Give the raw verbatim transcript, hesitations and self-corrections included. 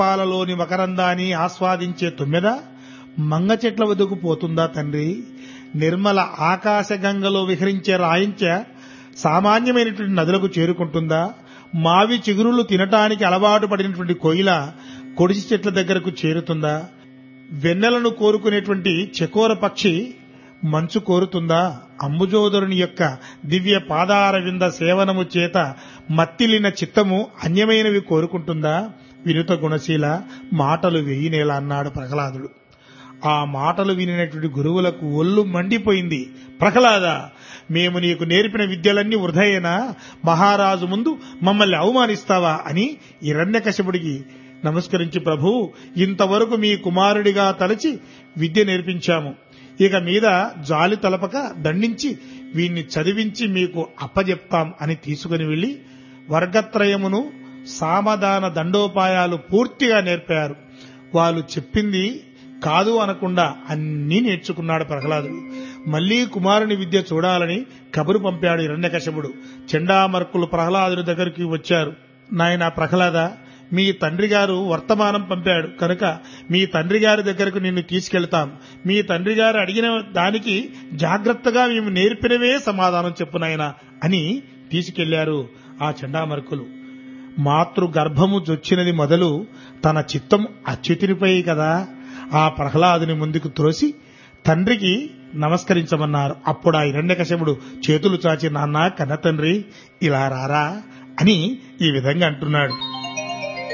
పాలలోని మకరందాన్ని ఆస్వాదించే తుమ్మెద మంగ చెట్ల వద్దకు పోతుందా తండ్రి? నిర్మల ఆకాశగంగలో విహరించే రాయించ సామాన్యమైనటువంటి నదులకు చేరుకుంటుందా? మావి చిగురులు తినటానికి అలవాటు పడినటువంటి కోయిల కొడిసి చెట్ల దగ్గరకు చేరుతుందా? వెన్నెలను కోరుకునేటువంటి చకోర పక్షి మంచు కోరుతుందా? అంబుజోదరుని యొక్క దివ్య పాదార వింద సేవనము చేత మత్తిలిన చిత్తము అన్యమైనవి కోరుకుంటుందా? వినుత గుణశీల, మాటలు వెయ్యినేలా అన్నాడు ప్రహ్లాదుడు. ఆ మాటలు వినినటువంటి గురువులకు ఒళ్ళు మండిపోయింది. ప్రహ్లాద, మేము నీకు నేర్పిన విద్యలన్నీ వృధయేనా? మహారాజు ముందు మమ్మల్ని అవమానిస్తావా అని హిరణ్యకశిపుడికి నమస్కరించి, ప్రభు, ఇంతవరకు మీ కుమారుడిగా తలచి విద్య నేర్పించాము. ఇక మీద జాలి తలపక దండించి వీణ్ణి చదివించి మీకు అప్పజెప్తాం అని తీసుకుని వెళ్లి వర్గత్రయమును సామధాన దండోపాయాలు పూర్తిగా నేర్పారు. వాళ్ళు చెప్పింది కాదు అనకుండా అన్నీ నేర్చుకున్నాడు ప్రహ్లాదుడు. మళ్లీ కుమారుని విద్య చూడాలని కబురు పంపాడు హిరణ్యకశిపుడు. చెండామర్కులు ప్రహ్లాదుడి దగ్గరికి వచ్చారు. నాయనా ప్రహ్లాద, మీ తండ్రి గారు వర్తమానం పంపాడు కనుక మీ తండ్రి గారి దగ్గరకు నిన్ను తీసుకెళ్తాం. మీ తండ్రి గారు అడిగిన దానికి జాగ్రత్తగా మేము నేర్పినవే సమాధానం చెప్పు నాయనా అని తీసుకెళ్లారు ఆ చండామర్కులు. మాతృ గర్భము జొచ్చినది మొదలు తన చిత్తం అచ్యుతునిపై కదా ఆ ప్రహ్లాదుని ముందుకు త్రోసి తండ్రికి నమస్కరించమన్నారు. అప్పుడు ఆ హిరణ్యకశిపుడు చేతులు చాచి, నాన్న కన్న తండ్రి ఇలా రారా అని ఈ విధంగా అంటున్నాడు.